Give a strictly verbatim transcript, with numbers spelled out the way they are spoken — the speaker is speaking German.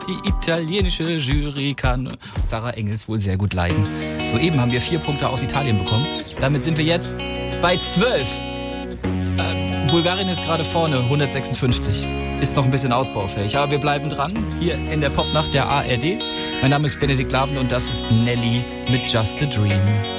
die italienische Jury kann Sarah Engels wohl sehr gut leiden. Soeben haben wir vier Punkte aus Italien bekommen. Damit sind wir jetzt bei zwölf. Äh, Bulgarien ist gerade vorne, hundertsechsundfünfzig. Ist noch ein bisschen ausbaufähig, aber wir bleiben dran. Hier in der Popnacht der A R D. Mein Name ist Benedikt Laven und das ist Nelly mit Just a Dream.